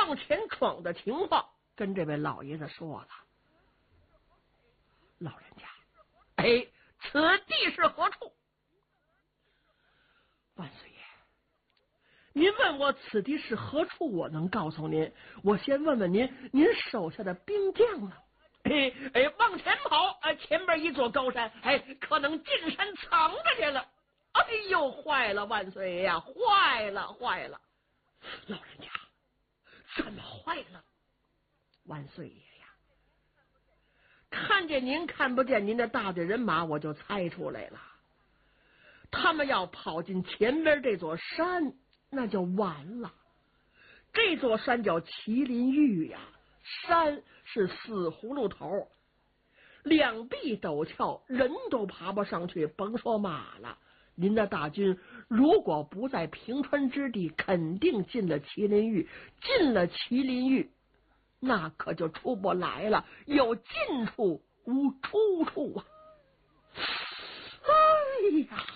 往前闯的情况跟这位老爷子说了。老人家，哎，此地是何处？万岁爷，您问我此地是何处，我能告诉您。我先问问您，您手下的兵将呢？往前跑，前边一座高山，可能进山藏着去了。哎呦，坏了，万岁爷呀，坏了，坏了！老人家，怎么坏了？万岁爷呀，看见您看不见您的大队人马，我就猜出来了。他们要跑进前边这座山，那就完了。这座山叫麒麟峪呀，山是死葫芦头，两壁陡峭，人都爬不上去，甭说马了。您的大军如果不在平川之地，肯定进了麒麟峪，进了麒麟峪，那可就出不来了，有进处无出处啊！哎呀！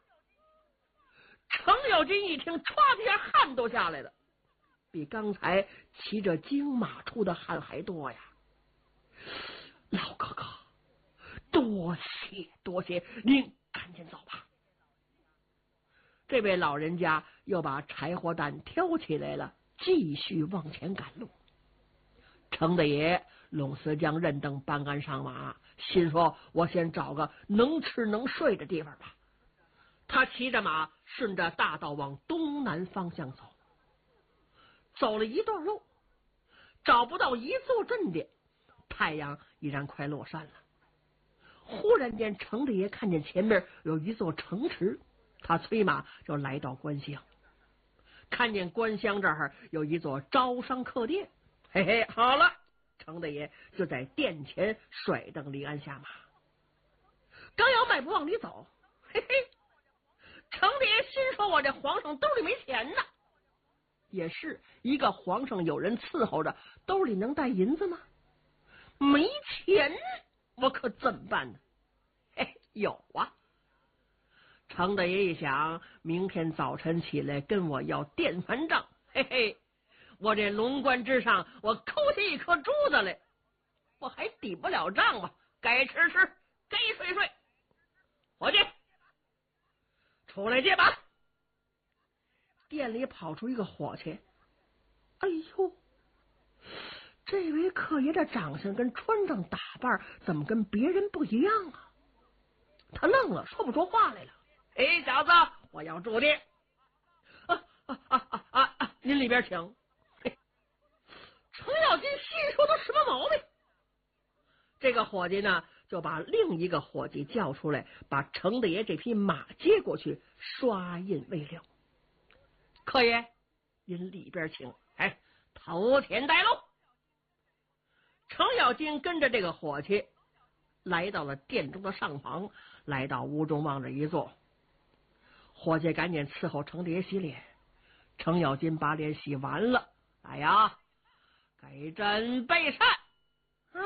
程咬金一听，唰的一下汗都下来了，比刚才骑着金马出的汗还多呀！老哥哥，多谢多谢，您赶紧走吧。这位老人家又把柴火担挑起来了，继续往前赶路。程大爷拢司将认登搬鞍上马，心说我先找个能吃能睡的地方吧。他骑着马顺着大道往东南方向走，走了一段路，找不到一座镇店，太阳已然快落山了。忽然间，程大爷看见前面有一座城池，他催马就来到关乡，看见关乡这儿有一座招商客店，好了，程大爷就在店前甩蹬离鞍下马，刚要迈步往里走，程大爷心说：“我这皇上兜里没钱呢。”也是一个皇上有人伺候着，兜里能带银子吗？没钱，我可怎么办呢？有啊！程大爷一想，明天早晨起来跟我要电饭账，我这龙冠之上，我抠下一颗珠子来，我还抵不了账吗？该吃吃，该睡睡。伙计，出来接吧！店里跑出一个伙计，哎呦，这位客爷的长相跟穿上打扮怎么跟别人不一样啊？他愣了，说不出话来了。小子，我要住店。您里边请。程咬金心说他什么毛病？这个伙计呢，就把另一个伙计叫出来，把程大爷这匹马接过去，刷印为令。客爷，您里边请。头前带路。程咬金跟着这个伙计来到了店中的上房，来到屋中往这一坐。伙计赶紧伺候程大爷洗脸。程咬金把脸洗完了，来呀，给朕备膳啊！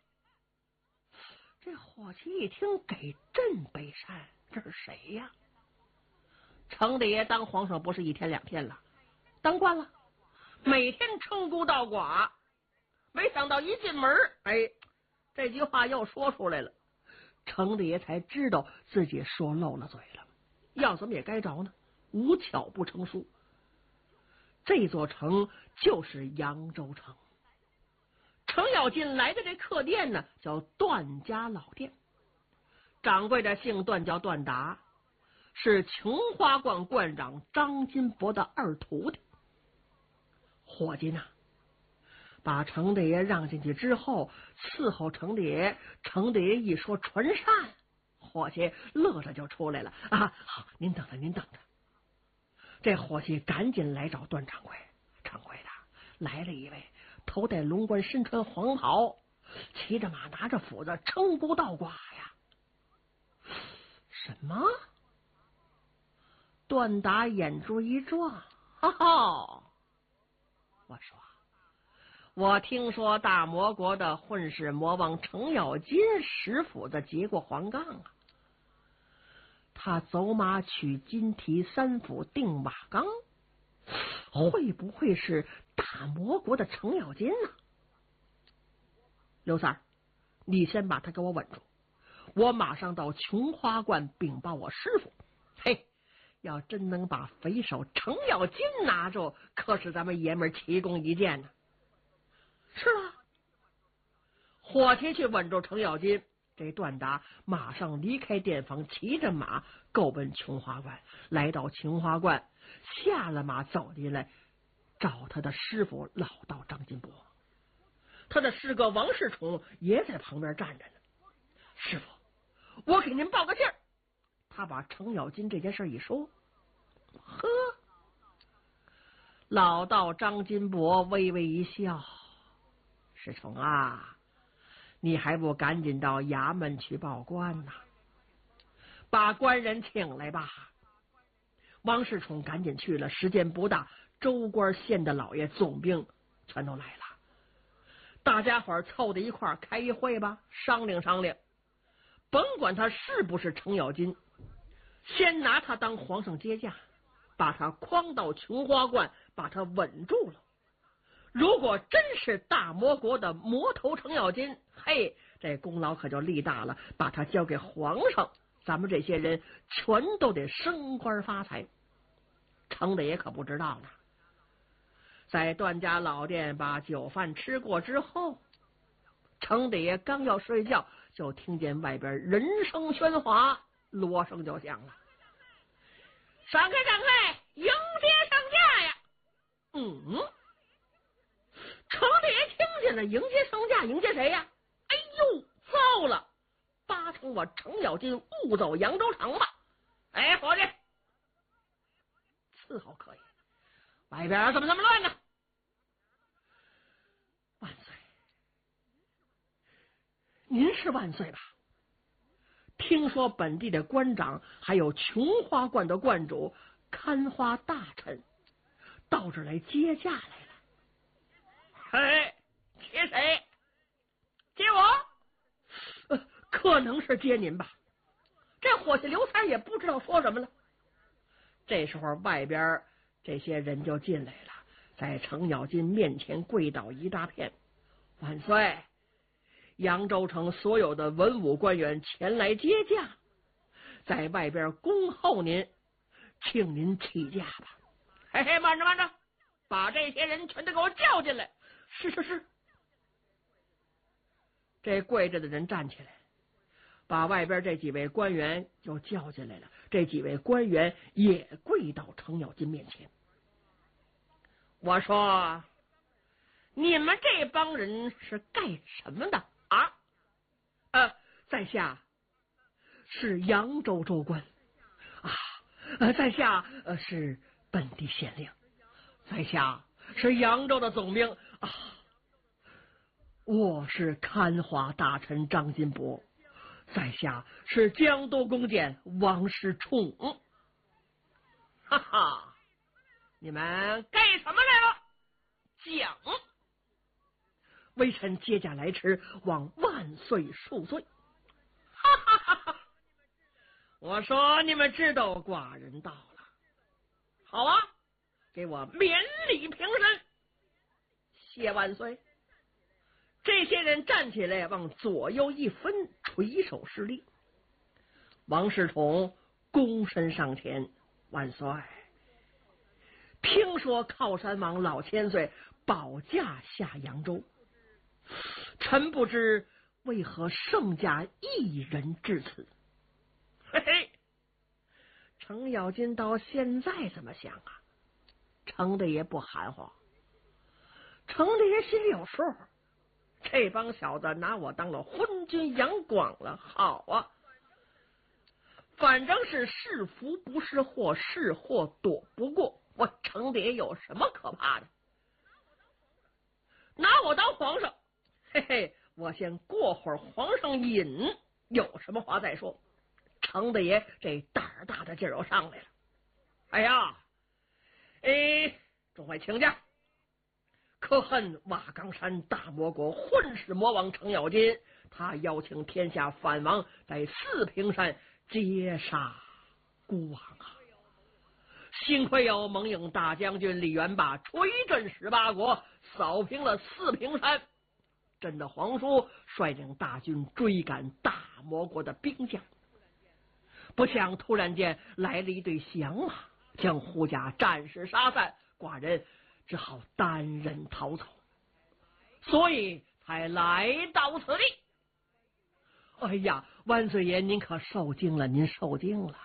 这伙计一听给朕备膳，这是谁呀？程大爷当皇上不是一天两天了，当惯了，每天称孤道寡。没想到一进门，这句话又说出来了。程大爷才知道自己说漏了嘴了，要怎么也该着呢？无巧不成书。这座城就是扬州城。程咬金来的这客店呢，叫段家老店，掌柜的姓段，叫段达，是琼花观观长张金伯的二徒弟。伙计呢，把程大爷让进去之后，伺候程大爷。程大爷一说传膳，伙计乐着就出来了。好，您等着，您等着。这伙计赶紧来找段掌柜。掌柜的，来了一位，头戴龙冠，身穿黄袍，骑着马，拿着斧子，称孤道寡呀。什么？段达眼珠一转，我说，我听说大魔国的混世魔王程咬金使斧子劫过黄冈啊，他走马取金蹄三斧定瓦岗， 会不会是大魔国的程咬金呢？刘三儿，你先把他给我稳住，我马上到琼花观禀报我师傅。嘿，要真能把匪首程咬金拿住，可是咱们爷们奇功一件呢。是啊，伙计去稳住程咬金，这段达马上离开店房，骑着马够奔琼花观。来到琼花观，下了马走进来，找他的师傅老道张金伯。他的师哥王世充也在旁边站着呢。师傅，我给您报个信儿。他把程咬金这件事一说，呵，老道张金伯微微一笑：“世充啊，你还不赶紧到衙门去报官呐？把官人请来吧。”王世充赶紧去了，时间不大，州官县的老爷总兵全都来了。大家伙凑在一块儿开一会吧，商量商量，甭管他是不是程咬金，先拿他当皇上接驾，把他诓到琼花观，把他稳住了。如果真是大魔国的魔头程咬金，嘿，这功劳可就立大了，把他交给皇上，咱们这些人全都得升官发财。程大爷可不知道呢。在段家老店把酒饭吃过之后，程大爷刚要睡觉，就听见外边人声喧哗，锣声就响了。闪开闪开，迎接上驾呀！程大爷听见了，迎接上驾，迎接谁呀？哎呦，糟了，八成我程咬金误走扬州城吧。哎，伙计，伺候可以，外边怎么那么乱呢？万岁，您是万岁吧？听说本地的官长还有琼花观的观主看花大臣到这儿来接驾来了。嘿，接谁？接我？可能是接您吧。这伙计刘三也不知道说什么了。这时候外边这些人就进来了，在程咬金面前跪倒一大片。万岁！扬州城所有的文武官员前来接驾，在外边恭候您，请您起驾吧。嘿嘿，慢着慢着，把这些人全都给我叫进来。是是是。这跪着的人站起来，把外边这几位官员就叫进来了。这几位官员也跪到程咬金面前。我说，你们这帮人是干什么的啊？在下是扬州州官啊，在下是本地县令，在下是扬州的总兵啊，我是看花大臣张金伯，在下是江都公检王世充。哈哈，你们干什么来了？讲！微臣接驾来迟，望万岁恕罪。哈哈哈哈！我说你们知道寡人到了，好啊，给我免礼平身，谢万岁。这些人站起来，往左右一分，垂手施礼。王世充躬身上前，万岁。听说靠山王老千岁保驾下扬州，臣不知为何圣驾一人至此。嘿嘿，程咬金到现在怎么想啊？程大爷不含糊，程大爷心里有数。这帮小子拿我当了昏君杨广了，好啊，反正是是福不是祸，是祸躲不过。我程大爷有什么可怕的？拿我当皇上，嘿嘿，我先过会儿皇上瘾，有什么话再说。程大爷这胆儿大的劲儿又上来了。哎呀，众位请假。可恨瓦岗山大魔国混世魔王程咬金，他邀请天下藩王在四平山截杀孤王啊！ 幸亏有蒙英大将军李元霸垂镇18国，扫平了四平山。朕的皇叔率领大军追赶大魔国的兵将，不想突然间来了一队响马，将胡家暂时杀散，寡人只好单人逃走，所以才来到此地。哎呀，万岁爷您可受惊了，您受惊了。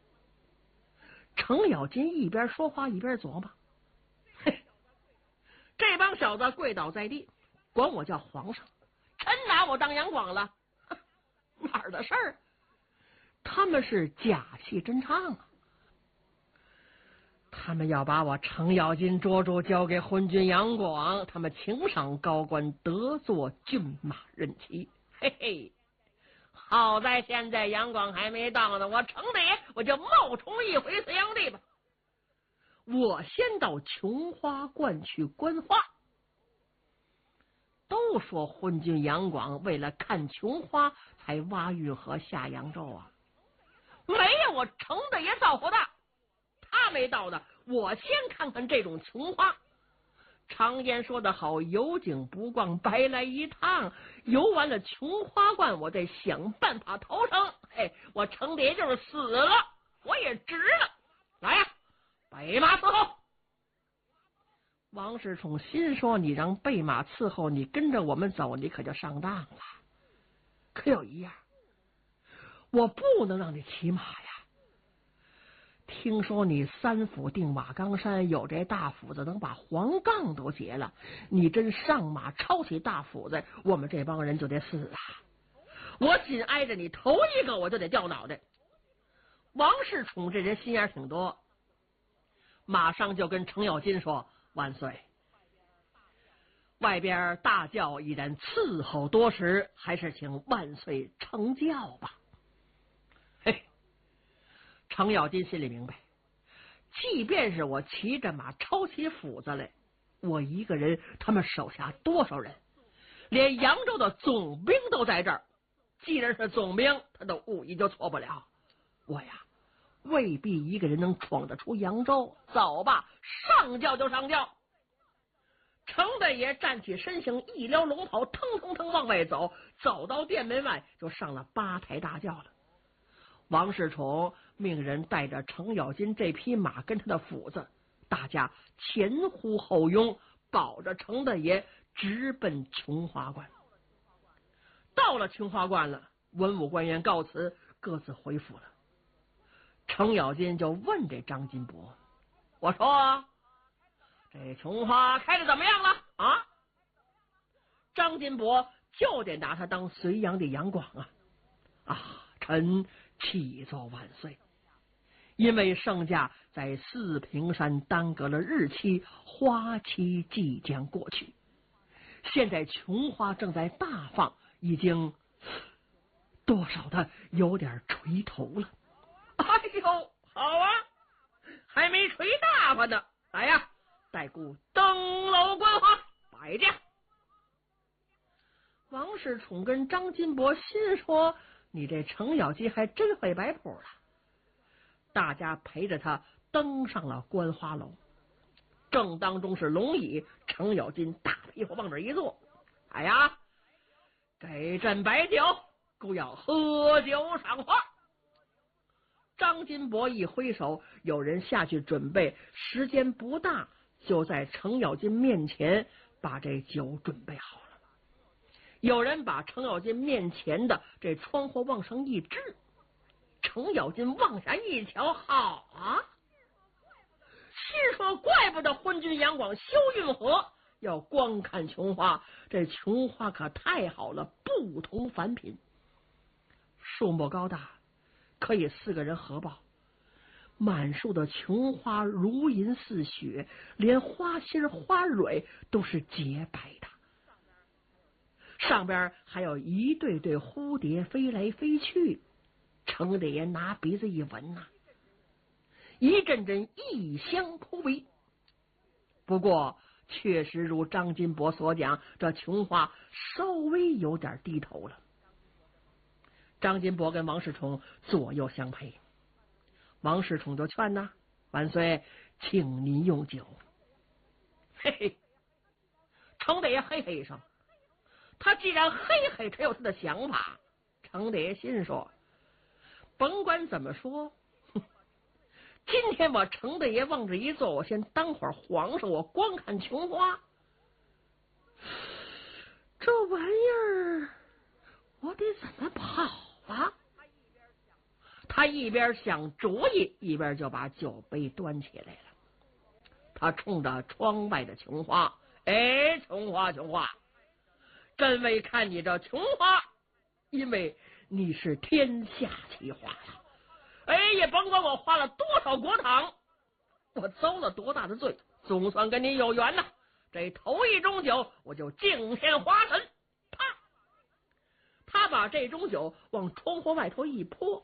程咬金一边说话一边琢磨，嘿，这帮小子跪倒在地，管我叫皇上，真拿我当杨广了？哪儿的事儿？他们是假戏真唱啊！他们要把我程咬金捉住，交给昏君杨广，他们情赏高官，得做骏马任骑。嘿嘿，好在现在杨广还没到呢，我程大爷我就冒充一回隋炀帝吧。我先到琼花观去观花。都说昏君杨广为了看琼花才挖运河下扬州啊，没有我程大爷造化大。他没到的，我先看看这种琼花。常言说得好，有景不逛白来一趟。游完了琼花观，我得想办法逃生。嘿，我程大爷就是死了，我也值了。来呀，备马伺候。王世充心说：“你让备马伺候，你跟着我们走，你可就上当了。可有一样，我不能让你骑马呀。听说你三府定瓦岗山有这大斧子，能把黄杠都截了。你真上马抄起大斧子，我们这帮人就得死啊！我紧挨着你头一个，我就得掉脑袋。”王世充这人心眼挺多，马上就跟程咬金说：“万岁，外边大轿已然伺候多时，还是请万岁乘轿吧。”嘿，程咬金心里明白，即便是我骑着马抄起斧子来，我一个人，他们手下多少人？连扬州的总兵都在这儿，既然是总兵，他的武艺就错不了。我呀，未必一个人能闯得出扬州。走吧，上轿就上轿。程大爷站起身形，一撩龙袍，腾腾腾往外走，走到殿门外就上了8抬大轿了。王世充命人带着程咬金这匹马跟他的斧子，大家前呼后拥，保着程大爷直奔琼花观。到了琼花观了，文武官员告辞，各自回府了。程咬金就问这张金伯：“我说这琼花开的怎么样了啊？”张金伯就得拿他当隋炀帝杨广啊！臣启奏万岁，因为圣驾在四平山耽搁了日期，花期即将过去，现在琼花正在大放，已经多少的有点垂头了。哎呦，好啊，还没垂大发呢。来呀，待顾登楼观花，摆驾。王世充跟张金伯心说：“你这程咬金还真会摆谱了。”大家陪着他登上了观花楼，正当中是龙椅，程咬金大屁股往这一坐：“哎呀，给朕摆酒，姑要喝酒赏花。”张金伯一挥手，有人下去准备，时间不大，就在程咬金面前把这酒准备好了。有人把程咬金面前的这窗户往上一支，程咬金往下一瞧，好啊！心说怪不得昏君杨广修运河要光看琼花，这琼花可太好了，不同凡品，数目高大，可以4个人合抱。满树的琼花如银似雪，连花心花蕊都是洁白的，上边还有一对对蝴蝶飞来飞去。程大爷拿鼻子一闻呐，一阵阵异香扑鼻。不过确实如张金伯所讲，这琼花稍微有点低头了。张金伯跟王世充左右相陪，王世充就劝呐：“ 万岁，请您用酒。嘿嘿，程大爷嘿嘿一声。他既然嘿嘿，他有他的想法。程大爷心说，甭管怎么说，今天我程大爷往这一坐，我先当会儿皇上，我光看琼花，这玩意儿我得怎么跑啊？他一边想主意，一边就把酒杯端起来了。他冲着窗外的琼花，哎，琼花，琼花，朕为看你这琼花，因为你是天下奇花呀！哎，也甭管我花了多少国帑，我遭了多大的罪，总算跟你有缘了。这头一盅酒，我就敬献花神。啪！他把这盅酒往窗户外头一泼。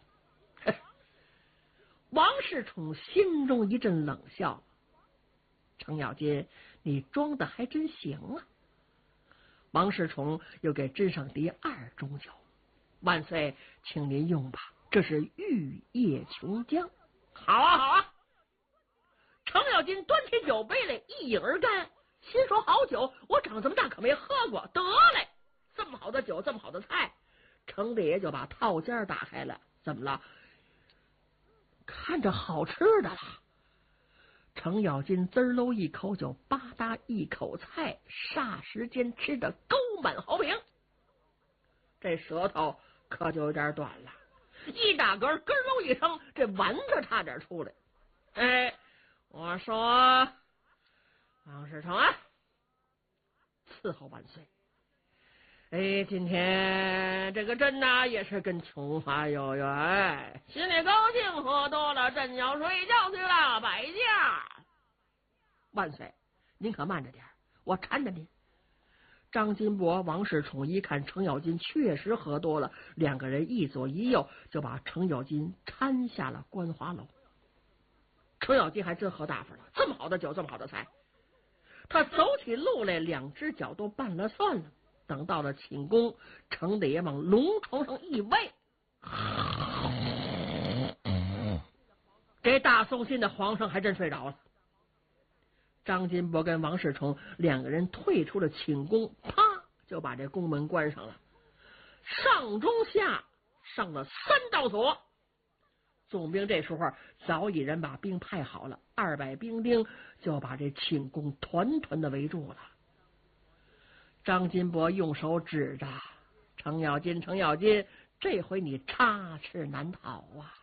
王世充心中一阵冷笑，程咬金，你装的还真行啊！王世充又给斟上第二盅酒，万岁，请您用吧，这是玉液琼浆。好啊，好啊！程咬金端起酒杯来，一饮而干，心说好酒，我长这么大可没喝过，得嘞，这么好的酒，这么好的菜，程大爷就把套间打开了。怎么了？看着好吃的了。程咬金滋喽一口酒，吧嗒一口菜，霎时间吃得沟满壕平。这舌头可就有点短了，一打嗝，咯喽一声，这丸子差点出来。哎，我说王世充啊，伺候万岁。哎，今天这个朕呐也是跟琼花有缘，心里高兴，喝多了，朕要睡觉去了，摆驾。万岁，您可慢着点，我搀着您。张金伯、王世充一看程咬金确实喝多了，两个人一左一右就把程咬金搀下了观花楼。程咬金还真喝大发了，这么好的酒，这么好的菜，他走起路来两只脚都拌了蒜了。等到了寝宫，程大爷往龙床上一歪，这大送信的皇上还真睡着了。张金伯跟王世充两个人退出了寝宫，啪就把这宫门关上了，上中下上了3道锁。总兵这时候早已人把兵派好了，200兵丁就把这寝宫团团的围住了。张金伯用手指着程咬金，程咬金，这回你插翅难逃啊！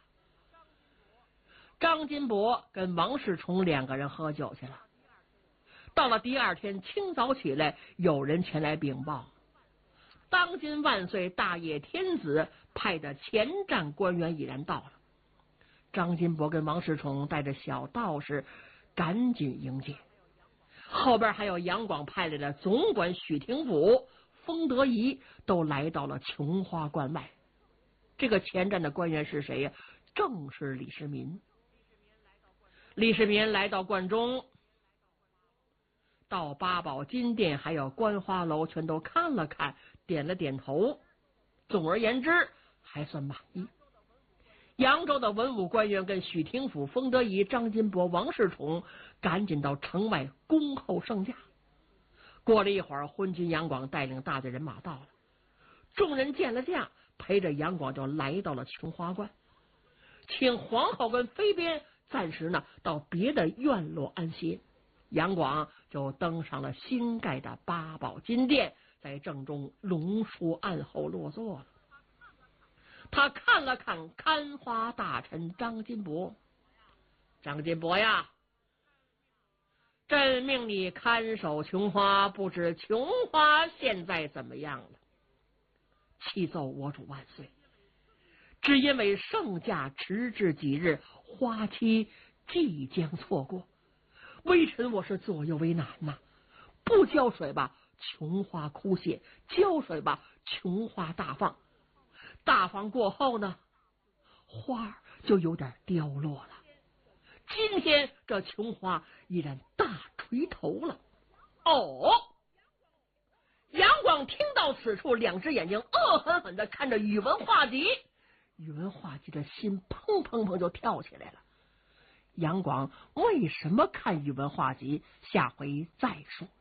张金伯跟王世充两个人喝酒去了。到了第二天清早起来，有人前来禀报，当今万岁大业天子派的前站官员已然到了。张金伯跟王世充带着小道士赶紧迎接，后边还有杨广派来的总管许廷甫、封德仪都来到了琼花关外。这个前站的官员是谁呀？正是李世民。李世民来到关中，到八宝金殿还有观花楼全都看了看，点了点头。总而言之，还算满意。扬州的文武官员跟许廷甫、封德仪、张金伯、王世充赶紧到城外恭候圣驾。过了一会儿，昏君杨广带领大队人马到了，众人见了驾，陪着杨广就来到了琼花关，请皇后跟妃嫔暂时呢到别的院落安歇。杨广就登上了新盖的八宝金殿，在正中龙书案后落座了。他看了看看花大臣张金伯，张金伯呀，朕命你看守琼花，不知琼花现在怎么样了？启奏我主万岁，只因为圣驾迟至几日，花期即将错过，微臣我是左右为难呐。不浇水吧，琼花枯谢；浇水吧，琼花大放。大放过后呢，花就有点凋落了。今天这琼花依然大垂头了。哦，杨广听到此处，两只眼睛恶狠狠的看着宇文化及。宇文化及的心砰砰砰就跳起来了。 杨广为什么看语文话集，下回再说。